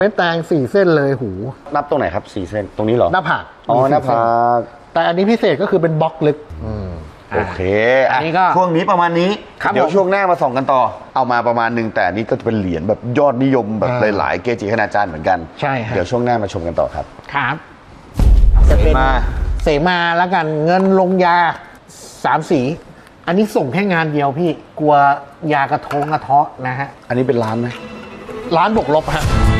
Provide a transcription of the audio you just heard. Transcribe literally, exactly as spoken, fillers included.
เม็ดแตงสี่เส้นเลยหูนับตรงไหนครับสี่เส้นตรงนี้เหรอหน้าผากอ๋อหน้าผากแต่อันนี้พิเศษก็คือเป็นบล็อกลึกโอเคอันนี้ก็ช่วงนี้ประมาณนี้เดี๋ยวช่วงหน้ามาส่องกันต่อเอามาประมาณหนึ่งแต่นี้ก็จะเป็นเหรียญแบบยอดนิยมแบบหลายๆเกจิคณาจารย์เหมือนกันใช่ครับเดี๋ยวช่วงหน้ามาชมกันต่อครับครับจะเป็นเสมาแล้วกันเงินลงยาสามสีอันนี้ส่งแค่งานเดียวพี่กลัวยากระทงกระเทาะนะฮะอันนี้เป็นล้านไหมล้านบวกลบฮะ